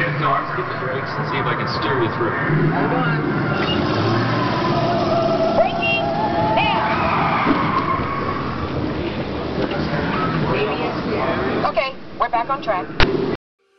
So I'm going to get the brakes and see if I can steer you through. Hold on. Braking now. Okay, we're back on track.